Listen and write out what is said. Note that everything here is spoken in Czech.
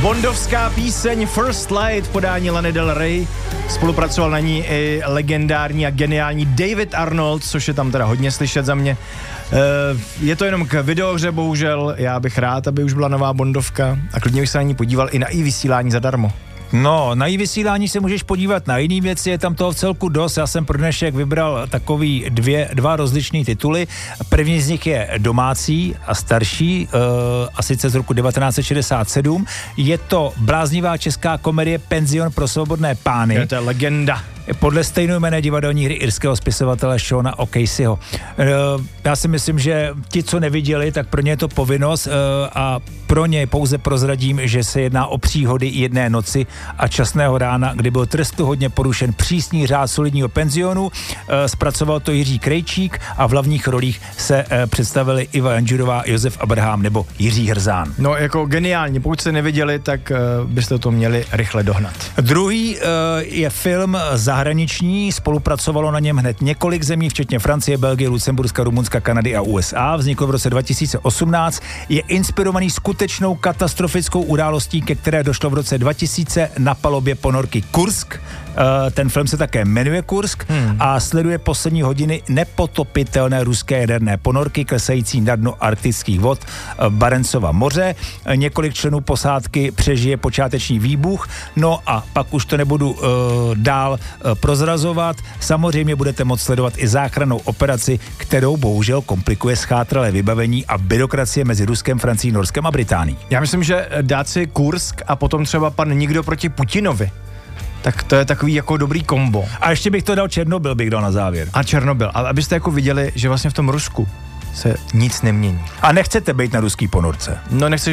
Bondovská píseň First Light v podání Lany Del Rey. Spolupracoval na ní i legendární a geniální David Arnold, což je tam teda hodně slyšet za mě. Je to jenom k videohře, bohužel. Já bych rád, aby už byla nová Bondovka a klidně bych se na ní podíval i na vysílání zadarmo. No, na vysílání se můžeš podívat na jiný věci, je tam toho v celku dost. Já jsem pro dnešek vybral takový dva rozličný tituly. První z nich je domácí a starší, a sice z roku 1967. Je to bláznivá česká komedie Penzion pro svobodné pány. To je legenda. Podle stejnojmenné divadelní hry irského spisovatele Seana O'Caseyho. Já si myslím, že ti, co neviděli, tak pro ně je to povinnost a pro ně pouze prozradím, že se jedná o příhody jedné noci a časného rána, kdy byl trestuhodně porušen přísný řád solidního penzionu. Zpracoval to Jiří Krejčík a v hlavních rolích se představili Iva Janžurová, Josef Abraham nebo Jiří Hrzán. No, jako geniálně. Pokud jste neviděli, tak byste to měli rychle dohnat. Druhý je film zahraniční, spolupracovalo na něm hned několik zemí, včetně Francie, Belgie, Lucemburska, Rumunska, Kanady a USA. Vznikl v roce 2018. Je inspirovaný skutečnou katastrofickou událostí, ke které došlo v roce 2000 na palubě ponorky Kursk. Ten film se také jmenuje Kursk a sleduje poslední hodiny nepotopitelné ruské jaderné ponorky klesající na dno arktických vod Barencova moře. Několik členů posádky přežije počáteční výbuch, no a pak už to nebudu dál prozrazovat. Samozřejmě budete moct sledovat i záchrannou operaci, kterou bohužel komplikuje schátralé vybavení a byrokracie mezi Ruskem, Francií, Norskem a Británií. Já myslím, že dát si Kursk a potom třeba pan Nikdo proti Putinovi, tak to je takový jako dobrý kombo. A ještě bych to dal Černobyl, bych dal na závěr. A Černobyl, ale abyste jako viděli, že vlastně v tom Rusku se nic nemění. A nechcete být na ruský ponorce? No, nechceš